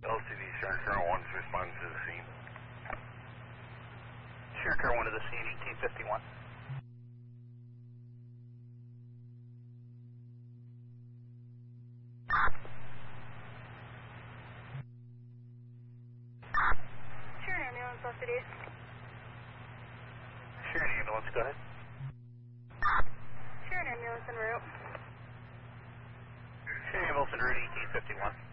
LCD Sharon Car 1's responding to the scene. Sharon Car 1 to the scene, 1851. Sharon ambulance, LCD. Sharon ambulance, go ahead. Sharon ambulance en route. Sharon ambulance en route, 1851.